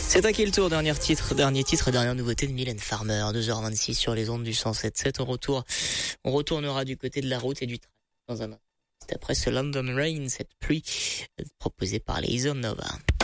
C'est à qui le tour, dernier titre, dernière nouveauté de Mylène Farmer, 2h26 sur les ondes du 107.7. On retournera du côté de la route et du train dans un instant. C'est après ce London Rain, cette pluie proposée par les Nova.